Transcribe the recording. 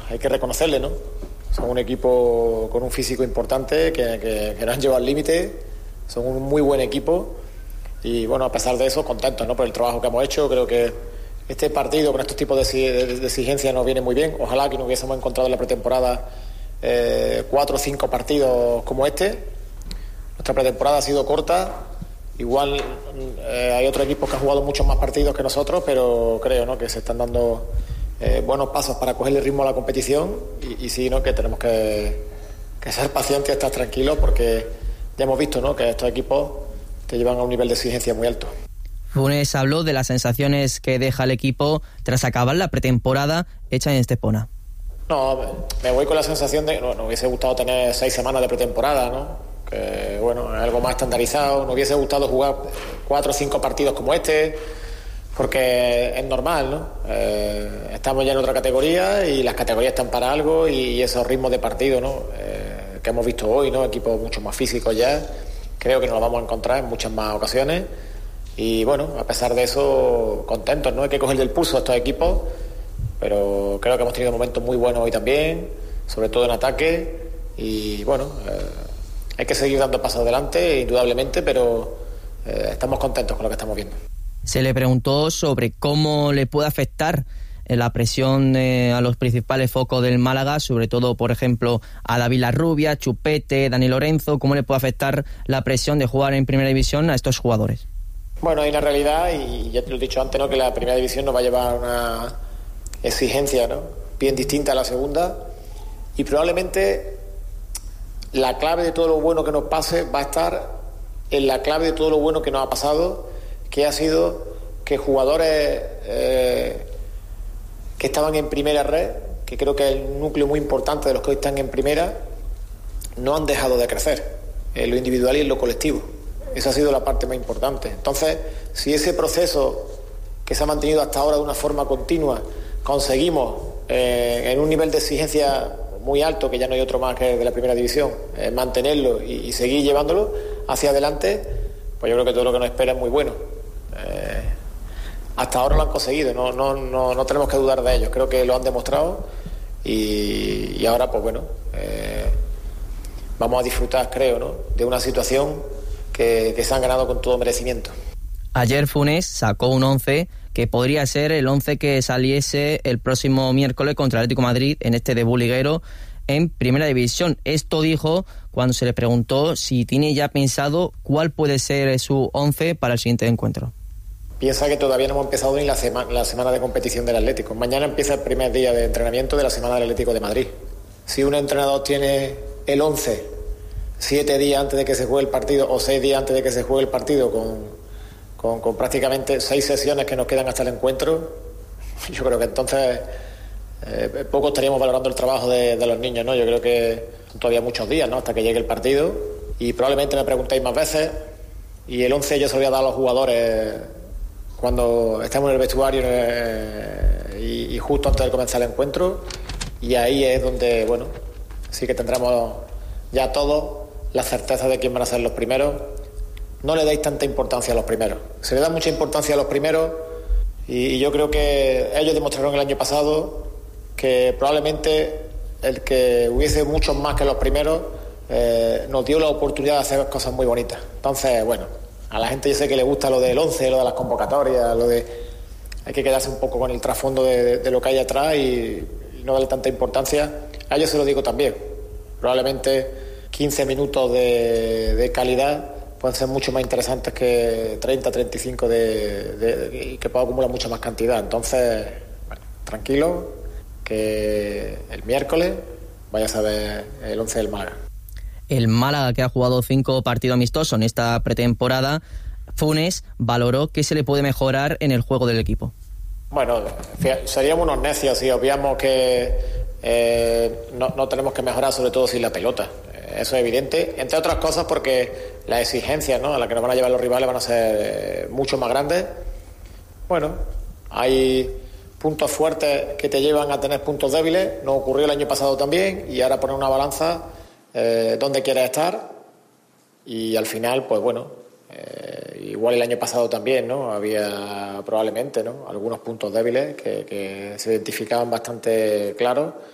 hay que reconocerle, ¿no? Son un equipo con un físico importante que nos han llevado al límite, son un muy buen equipo y bueno, a pesar de eso, contentos, ¿no? Por el trabajo que hemos hecho. Creo que este partido con estos tipos de exigencias nos viene muy bien. Ojalá que nos hubiésemos encontrado en la pretemporada 4 o 5 partidos como este. Nuestra pretemporada ha sido corta. Igual hay otros equipos que han jugado muchos más partidos que nosotros, pero creo, ¿no?, que se están dando buenos pasos para cogerle ritmo a la competición y sí, ¿no?, que tenemos que ser pacientes y estar tranquilos, porque ya hemos visto, ¿no?, que estos equipos te llevan a un nivel de exigencia muy alto. Funes habló de las sensaciones que deja el equipo tras acabar la pretemporada hecha en Estepona. No, me voy con la sensación de nos hubiese gustado tener 6 semanas de pretemporada, ¿no? Que bueno, es algo más estandarizado. Nos hubiese gustado jugar 4 o 5 partidos como este, porque es normal, ¿no? Estamos ya en otra categoría y las categorías están para algo, y esos ritmos de partido, ¿no?, que hemos visto hoy, ¿no?, equipos mucho más físicos ya, creo que nos lo vamos a encontrar en muchas más ocasiones. Y bueno, a pesar de eso, contentos, ¿no? Hay que coger del pulso a estos equipos, pero creo que hemos tenido momentos muy buenos hoy también, sobre todo en ataque, y bueno, hay que seguir dando pasos adelante, indudablemente, pero estamos contentos con lo que estamos viendo. Se le preguntó sobre cómo le puede afectar la presión a los principales focos del Málaga, sobre todo, por ejemplo, a David Larrubia, Chupete, Dani Lorenzo, cómo le puede afectar la presión de jugar en Primera División a estos jugadores. Bueno, hay una realidad, y ya te lo he dicho antes, ¿no?, que la Primera División nos va a llevar a una exigencia, ¿no?, bien distinta a la segunda, y probablemente la clave de todo lo bueno que nos pase va a estar en la clave de todo lo bueno que nos ha pasado, que ha sido que jugadores que estaban en primera red, que creo que es el núcleo muy importante de los que hoy están en primera, no han dejado de crecer en lo individual y en lo colectivo. Esa ha sido la parte más importante. Entonces, si ese proceso que se ha mantenido hasta ahora de una forma continua, conseguimos en un nivel de exigencia muy alto, que ya no hay otro más que de la Primera División, mantenerlo y seguir llevándolo hacia adelante, pues yo creo que todo lo que nos espera es muy bueno. Hasta ahora lo han conseguido, no tenemos que dudar de ellos, creo que lo han demostrado, y ahora pues bueno, vamos a disfrutar, creo, ¿no?, de una situación que se han ganado con todo merecimiento. Ayer Funes sacó un 11 que podría ser el 11 que saliese el próximo miércoles contra el Atlético de Madrid en este debut liguero en Primera División. Esto dijo cuando se le preguntó si tiene ya pensado cuál puede ser su 11 para el siguiente encuentro. Piensa que todavía no hemos empezado ni la semana de competición del Atlético. Mañana empieza el primer día de entrenamiento de la semana del Atlético de Madrid. Si un entrenador tiene el 11 7 días antes de que se juegue el partido, o 6 días antes de que se juegue el partido, con prácticamente 6 sesiones que nos quedan hasta el encuentro, yo creo que entonces poco estaríamos valorando el trabajo de los niños, ¿no? Yo creo que son todavía muchos días, ¿no?, hasta que llegue el partido, y probablemente me preguntéis más veces, y el 11 yo se lo voy a dar a los jugadores cuando estemos en el vestuario y justo antes de comenzar el encuentro, y ahí es donde, bueno, sí que tendremos ya todos la certeza de quién van a ser los primeros. No le dais tanta importancia a los primeros. Se le da mucha importancia a los primeros, y yo creo que ellos demostraron el año pasado que probablemente el que hubiese muchos más que los primeros nos dio la oportunidad de hacer cosas muy bonitas. Entonces, bueno, a la gente yo sé que le gusta lo del 11, lo de las convocatorias, hay que quedarse un poco con el trasfondo de lo que hay atrás y no darle tanta importancia. A ellos se lo digo también. Probablemente 15 minutos de calidad pueden ser mucho más interesantes que 30, 35 y que pueda acumular mucha más cantidad. Entonces, bueno, tranquilo, que el miércoles vaya a saber el 11 del Málaga. El Málaga, que ha jugado 5 partidos amistosos en esta pretemporada, Funes valoró qué se le puede mejorar en el juego del equipo. Bueno, seríamos unos necios si obviamos que no tenemos que mejorar, sobre todo sin la pelota. Eso es evidente, entre otras cosas porque las exigencias, ¿no?, a las que nos van a llevar los rivales van a ser mucho más grandes. Bueno, hay puntos fuertes que te llevan a tener puntos débiles. Nos ocurrió el año pasado también, y ahora poner una balanza dónde quieres estar, y al final, pues bueno, igual el año pasado también, ¿no?, había probablemente, ¿no?, algunos puntos débiles que se identificaban bastante claros.